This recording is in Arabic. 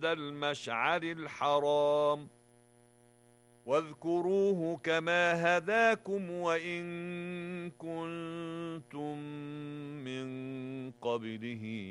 عند المشعر الحرام، واذكروه كما هداكم وإن كنتم من قبله